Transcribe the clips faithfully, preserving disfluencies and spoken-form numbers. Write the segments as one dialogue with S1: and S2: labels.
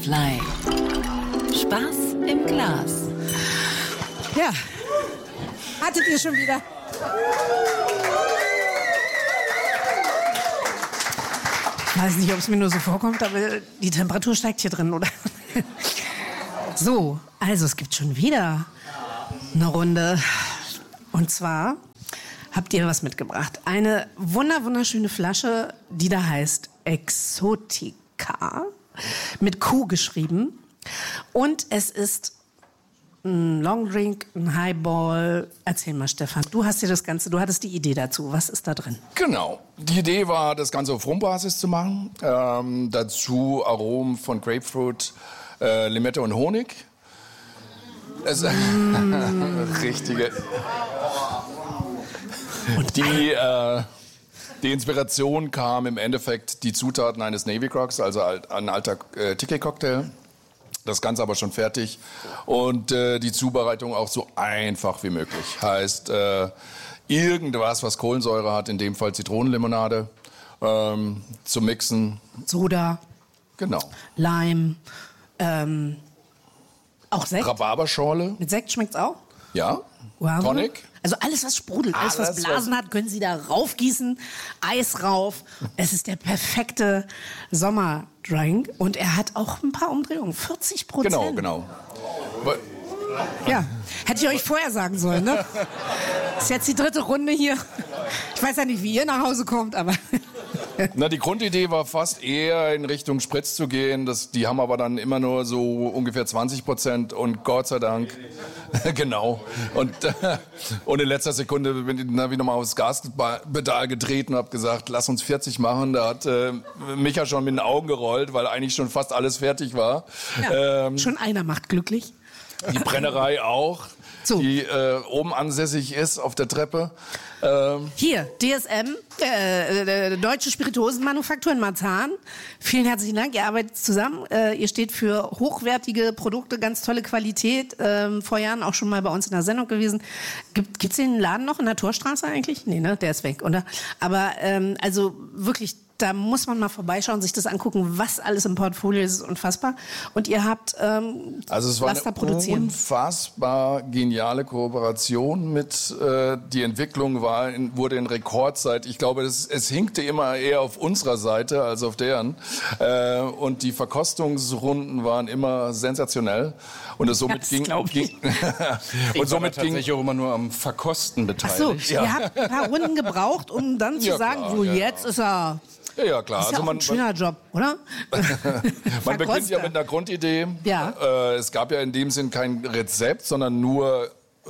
S1: Butterfly. Spaß im Glas.
S2: Ja, hattet ihr schon wieder? Ich weiß nicht, ob es mir nur so vorkommt, aber die Temperatur steigt hier drin, oder? So, also es gibt schon wieder eine Runde. Und zwar habt ihr was mitgebracht. Eine wunder wunderschöne Flasche, die da heißt Exotica. Mit Q geschrieben. Und es ist ein Longdrink, ein Highball. Erzähl mal, Stefan, du hast dir das Ganze, du hattest die Idee dazu. Was ist da drin?
S3: Genau. Die Idee war, das Ganze auf Rumbasis zu machen. Ähm, dazu Aromen von Grapefruit, äh, Limette und Honig. Es, mm. Richtige. Und die, äh, die Inspiration kam im Endeffekt die Zutaten eines Navy Crocs, also ein alter äh, Tiki-Cocktail. Das Ganze aber schon fertig und äh, die Zubereitung auch so einfach wie möglich. Heißt, äh, irgendwas, was Kohlensäure hat, in dem Fall Zitronenlimonade, ähm, zu mixen.
S2: Soda.
S3: Genau.
S2: Lime. Ähm, auch Sekt.
S3: Rhabarberschorle.
S2: Mit Sekt schmeckt's auch?
S3: Ja.
S2: Wow.
S3: Tonic.
S2: Also alles, was sprudelt, alles, was
S3: Alles,
S2: Blasen
S3: was-
S2: hat, können Sie da raufgießen. Eis rauf. Es ist der perfekte Sommerdrink. Und er hat auch ein paar Umdrehungen. vierzig Prozent.
S3: Genau, genau. Weil-
S2: Ja, hätte ich euch vorher sagen sollen, ne? Ist jetzt die dritte Runde hier. Ich weiß ja nicht, wie ihr nach Hause kommt, aber...
S3: Na, die Grundidee war fast eher in Richtung Spritz zu gehen. Das, die haben aber dann immer nur so ungefähr zwanzig Prozent und Gott sei Dank, genau. Und, äh, und in letzter Sekunde bin ich, na, wie nochmal aufs Gaspedal getreten und habe gesagt, lass uns vierzig machen. Da hat äh, Micha schon mit den Augen gerollt, weil eigentlich schon fast alles fertig war.
S2: Ja,
S3: Ähm,
S2: schon einer macht glücklich.
S3: die Brennerei auch,
S2: So.
S3: die äh, oben ansässig ist auf der Treppe. Ähm,
S2: Hier, D S M, äh, äh, Deutsche Spirituosenmanufaktur in Marzahn. Vielen herzlichen Dank, ihr arbeitet zusammen. Äh, ihr steht für hochwertige Produkte, ganz tolle Qualität. Ähm, vor Jahren auch schon mal bei uns in der Sendung gewesen. Gibt, gibt's den Laden noch in der Torstraße eigentlich? Nee, ne, der ist weg, oder? Aber ähm, also wirklich, da muss man mal vorbeischauen, sich das angucken, was alles im Portfolio ist, ist unfassbar. Und ihr habt ähm,
S3: Also es war
S2: was da
S3: eine
S2: produzieren.
S3: unfassbar geniale Kooperation mit, äh, die Entwicklung war in, wurde in Rekordzeit. Ich glaube, das, es hinkte immer eher auf unserer Seite als auf deren. Äh, und die Verkostungsrunden waren immer sensationell. Und es somit
S2: Das
S3: ging,
S2: glaub ich.
S3: ging
S4: Und somit tatsächlich auch immer nur am Verkosten
S2: Ach so,
S4: beteiligt.
S2: ihr habt ein paar Runden gebraucht, um dann zu
S3: Ja,
S2: sagen,
S3: klar,
S2: so
S3: ja,
S2: jetzt ist er...
S3: ja, ja, klar.
S2: Das ist ja auch ein schöner Job, oder?
S3: Man beginnt ja mit einer Grundidee.
S2: Ja.
S3: Äh, es gab ja in dem Sinn kein Rezept, sondern nur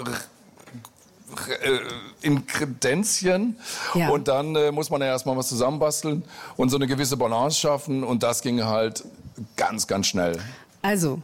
S3: äh, Inkredenzien.
S2: Ja.
S3: Und dann äh, muss man ja erstmal was zusammenbasteln und so eine gewisse Balance schaffen. Und das ging halt ganz, ganz schnell.
S2: Also,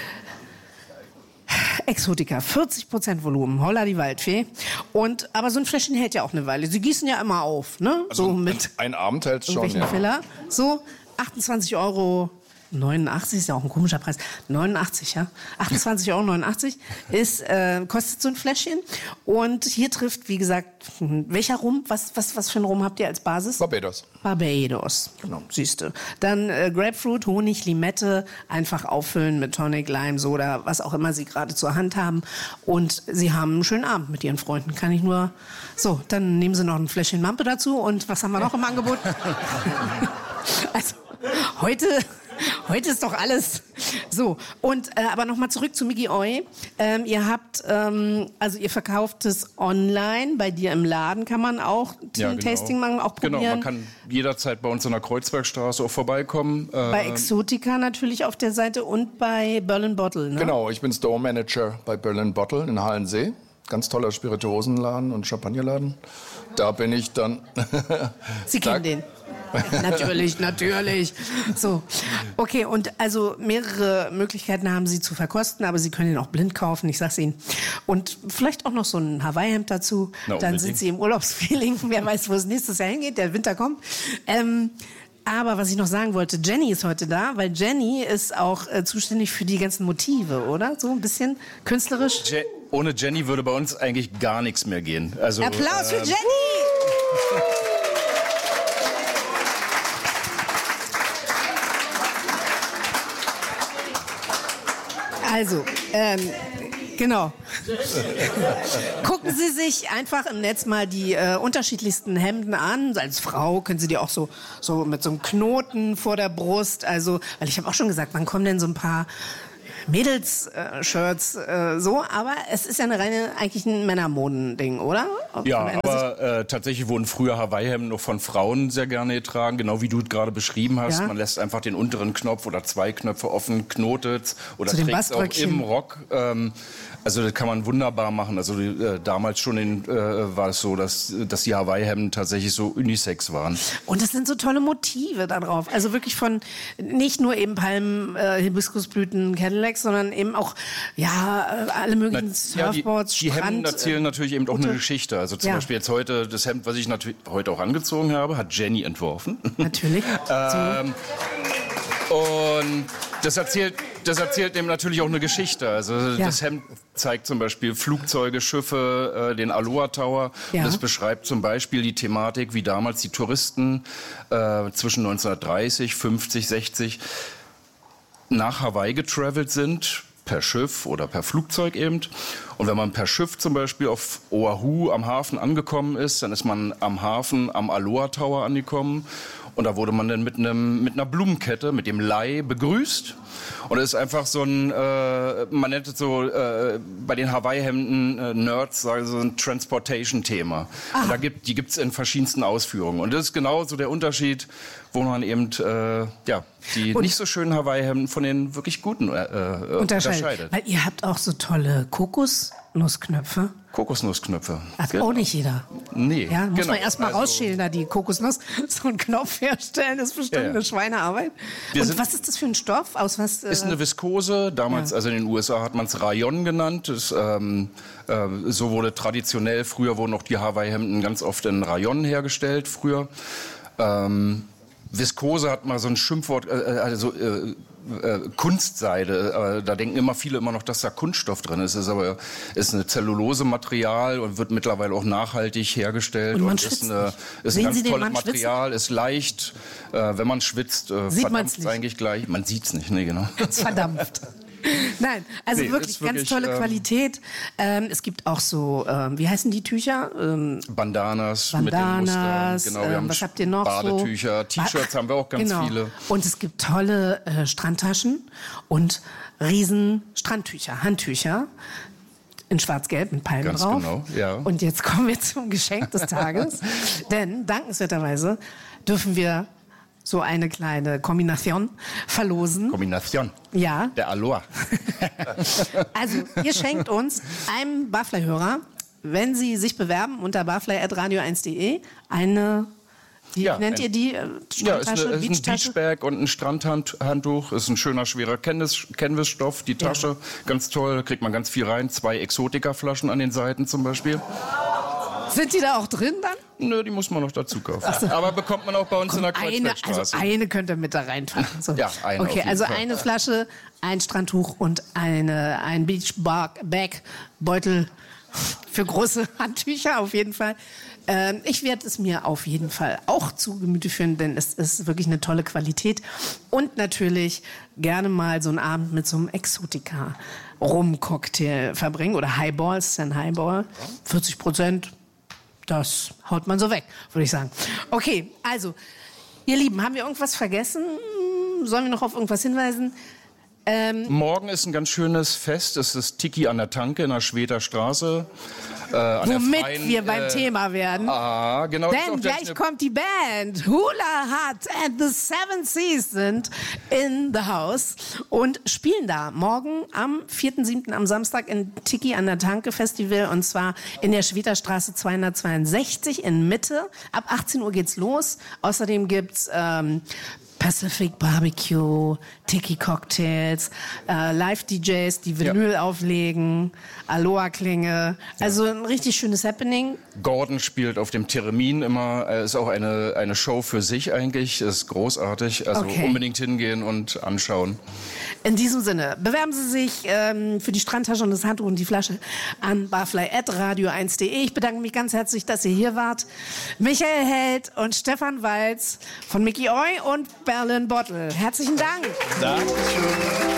S2: Exotica, vierzig Prozent Volumen, holla die Waldfee. Und, aber so ein Fläschchen hält ja auch eine Weile. Sie gießen ja immer auf, ne?
S3: Also
S2: so mit
S3: ein, ein Abend hält schon.
S2: irgendwelchen
S3: Ja.
S2: Filler. So, achtundzwanzig Euro neunundachtzig ist ja auch ein komischer Preis. neunundachtzig, ja. achtundzwanzig Euro neunundachtzig ist, äh, kostet so ein Fläschchen. Und hier trifft, wie gesagt, welcher Rum? Was, was, was für ein Rum habt ihr als Basis?
S3: Barbados.
S2: Barbados, genau, siehste. Dann äh, Grapefruit, Honig, Limette, einfach auffüllen mit Tonic, Lime, Soda, was auch immer Sie gerade zur Hand haben. Und Sie haben einen schönen Abend mit Ihren Freunden. Kann ich nur... So, dann nehmen Sie noch ein Fläschchen Mampe dazu. Und was haben wir noch im Angebot? Also, heute... Heute ist doch alles so. Und äh, aber nochmal zurück zu Miggy Oi. Ähm, ihr habt, ähm, also ihr verkauft es online, bei dir im Laden kann man auch
S4: Ja,
S2: ein
S4: genau.
S2: Tasting machen, auch probieren.
S4: Genau, man kann jederzeit bei uns in der Kreuzbergstraße auch vorbeikommen.
S2: Bei
S4: Äh,
S2: Exotica natürlich auf der Seite und bei Berlin Bottle, ne?
S3: Genau, ich bin Store Manager bei Berlin Bottle in Hallensee. Ganz toller Spirituosenladen und Champagnerladen. Da bin ich dann...
S2: Sie kennen den. Natürlich, natürlich. So, okay, und also mehrere Möglichkeiten haben Sie zu verkosten, aber Sie können ihn auch blind kaufen, ich sag's Ihnen. Und vielleicht auch noch so ein Hawaii-Hemd dazu.
S4: Na,
S2: Dann
S4: unbedingt.
S2: sind Sie im Urlaubsfeeling. Wer weiß, wo es nächstes Jahr hingeht, der Winter kommt. Ähm, aber was ich noch sagen wollte, Jenny ist heute da, weil Jenny ist auch äh, zuständig für die ganzen Motive, oder? So ein bisschen künstlerisch.
S4: Je ohne Jenny würde bei uns eigentlich gar nichts mehr gehen. Also,
S2: Applaus für
S4: äh,
S2: Jenny! Also, ähm, genau. Gucken Sie sich einfach im Netz mal die äh, unterschiedlichsten Hemden an. Als Frau können Sie die auch so, so mit so einem Knoten vor der Brust. Also, weil ich habe auch schon gesagt, wann kommen denn so ein paar Mädels-Shirts äh, so, aber es ist ja eine reine, eigentlich ein Männermodending, oder? Ob
S4: Ja, aber äh, tatsächlich wurden früher Hawaii-Hemden noch von Frauen sehr gerne getragen, genau wie du gerade beschrieben hast.
S2: Ja.
S4: Man lässt einfach den unteren Knopf oder zwei Knöpfe offen, knotet oder
S2: Zu den
S4: trägt auch
S2: Bassbröckchen.
S4: im Rock. Ähm, also das kann man wunderbar machen. Also äh, damals schon in, äh, war es so, dass, dass die Hawaii-Hemden tatsächlich so unisex waren.
S2: Und es sind so tolle Motive da drauf. Also wirklich von nicht nur eben Palmen, äh, Hibiskusblüten, Cadillacs, sondern eben auch ja alle möglichen
S4: Ja,
S2: Surfboards,
S4: die, die
S2: Strand,
S4: Hemden erzählen
S2: äh,
S4: natürlich eben auch
S2: gute-
S4: eine Geschichte. Also zum
S2: Ja.
S4: Beispiel jetzt heute, das Hemd, was ich natürlich heute auch angezogen habe, hat Jenny entworfen.
S2: Natürlich.
S4: ähm, und das erzählt, das erzählt eben natürlich auch eine Geschichte. Also
S2: Ja.
S4: das Hemd zeigt zum Beispiel Flugzeuge, Schiffe, äh, den Aloha Tower.
S2: Ja.
S4: Und das beschreibt zum Beispiel die Thematik, wie damals die Touristen äh, zwischen neunzehnhundertdreißig, fünfzig, sechzig nach Hawaii getravelt sind, per Schiff oder per Flugzeug eben. Und wenn man per Schiff zum Beispiel auf Oahu am Hafen angekommen ist, dann ist man am Hafen am Aloha Tower angekommen. Und da wurde man dann mit, einem, mit einer Blumenkette, mit dem Lei begrüßt. Und es ist einfach so ein, äh, man nennt es so, äh, bei den Hawaii-Hemden äh, Nerds sagen so ein Transportation-Thema. Und da gibt, die gibt's in verschiedensten Ausführungen. Und das ist genau so der Unterschied, wo man eben äh, ja, die
S2: Und-
S4: nicht so schönen Hawaii-Hemden von den wirklich guten äh, äh,
S2: unterscheidet.
S4: unterscheidet.
S2: Weil ihr habt auch so tolle Kokosnussknöpfe.
S4: Kokosnussknöpfe.
S2: Hat
S4: Genau.
S2: auch nicht jeder.
S4: Nee,
S2: Ja, muss
S4: genau.
S2: man erst mal
S4: Also-
S2: rausschälen, da die Kokosnuss. So einen Knopf herstellen ist bestimmt
S4: Ja, ja.
S2: eine Schweinearbeit.
S4: Wir
S2: Und
S4: sind-
S2: was ist das für ein Stoff? Aus was? Äh,
S4: Ist eine Viskose, damals,
S2: Ja.
S4: also in den U S A hat man es Rayon genannt. Das, ähm, äh, so wurde traditionell, früher wurden auch die Hawaii-Hemden ganz oft in Rayon hergestellt, früher. Ähm, Viskose hat mal so ein Schimpfwort, äh, also äh, äh, Kunstseide. Äh, da denken immer viele immer noch, dass da Kunststoff drin ist. Es ist aber ist eine Zellulose-Material und wird mittlerweile auch nachhaltig hergestellt.
S2: Und man
S4: ist,
S2: schwitzt
S4: eine,
S2: nicht.
S4: ist
S2: Sehen
S4: ein ganz
S2: Sie den
S4: tolles
S2: Mann schwitzen?
S4: Material, ist leicht. Äh, wenn man schwitzt, äh,
S2: Sieht man's
S4: verdampft
S2: nicht.
S4: eigentlich gleich. Man sieht's nicht, nee, genau.
S2: Ganz verdampft. Nein, also
S4: Nee,
S2: wirklich
S4: ist
S2: ganz
S4: wirklich,
S2: tolle
S4: ähm,
S2: Qualität. Ähm, es gibt auch so, ähm, wie heißen die Tücher? Ähm,
S4: Bandanas,
S2: Bandanas,
S4: mit den Mustern. Genau, wir
S2: ähm,
S4: haben
S2: was habt ihr noch
S4: Badetücher,
S2: so?
S4: T-Shirts haben wir auch ganz
S2: genau.
S4: viele.
S2: Und es gibt tolle äh, Strandtaschen und riesen Strandtücher, Handtücher. In schwarz-gelb mit Palmen
S4: Ganz
S2: drauf.
S4: genau, ja.
S2: Und jetzt kommen wir zum Geschenk des Tages. Denn dankenswerterweise dürfen wir so eine kleine Kombination verlosen.
S4: Kombination.
S2: Ja.
S4: Der Aloha.
S2: Also, ihr schenkt uns einem Barfly-Hörer, wenn Sie sich bewerben unter barfly at radio eins punkt de, eine, wie
S4: Ja,
S2: nennt
S4: ein-
S2: ihr die? Äh,
S4: Ja, ist,
S2: Strandtasche,
S4: eine, ist ein
S2: Beachtasche?
S4: Beachbag und ein Strandhandtuch. Ist ein schöner, schwerer Canvas, Canvasstoff. Die Tasche, ganz toll, da kriegt man ganz viel rein. Zwei Exotika-Flaschen an den Seiten zum Beispiel.
S2: Sind die da auch drin dann?
S4: Nö, die muss man noch dazu kaufen. Aber bekommt man auch bei uns in der
S2: Eine,
S4: Kreuzbergstraße.
S2: also eine könnt ihr mit da reinpacken. So.
S4: Ja, eine auf
S2: Okay,
S4: jeden
S2: also
S4: Fall.
S2: eine Flasche, ein Strandtuch und eine, ein Beach-Bag, Beutel für große Handtücher auf jeden Fall. Ähm, ich werde es mir auf jeden Fall auch zu Gemüte führen, denn es ist wirklich eine tolle Qualität. Und natürlich gerne mal so einen Abend mit so einem Exotika-Rum-Cocktail verbringen oder Highball, es ist ja ein Highball, vierzig Prozent. Das haut man so weg, würde ich sagen. Okay, also, ihr Lieben, haben wir irgendwas vergessen? Sollen wir noch auf irgendwas hinweisen?
S4: Morgen ist ein ganz schönes Fest. Es ist Tiki an der Tanke in der Schweter Straße. Äh, an der
S2: Womit
S4: freien,
S2: wir beim
S4: äh,
S2: Thema werden.
S4: Ah, genau. das ist
S2: Denn
S4: auch
S2: gleich
S4: eine-
S2: kommt die Band Hula Hut and the Seven Seas sind in the house und spielen da morgen am vierten siebten am Samstag in Tiki an der Tanke Festival und zwar in der Schweterstraße zweihundertzweiundsechzig in Mitte. Ab achtzehn Uhr geht's los. Außerdem gibt's ähm, Pacific Barbecue, Tiki Cocktails, äh, Live-D Js, die Vinyl auflegen, Aloha-Klinge. Also ein richtig schönes Happening.
S4: Gordon spielt auf dem Theremin immer. Er ist auch eine, eine Show für sich eigentlich. Ist großartig. Also
S2: Okay.
S4: unbedingt hingehen und anschauen.
S2: In diesem Sinne, bewerben Sie sich ähm, für die Strandtasche und das Handtuch und die Flasche an barfly at radio eins punkt de. Ich bedanke mich ganz herzlich, dass ihr hier wart. Michael Held und Stefan Walz von Mickey Oy und Berlin Bottle. Herzlichen Dank.
S3: Dankeschön.